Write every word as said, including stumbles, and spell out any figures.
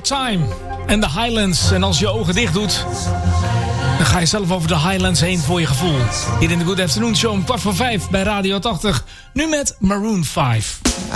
Time en de Highlands. En als je ogen dicht doet, dan ga je zelf over de Highlands heen voor je gevoel. Hier in de Good Afternoon Show om kwart voor vijf bij Radio tachtig. Nu met Maroon vijf.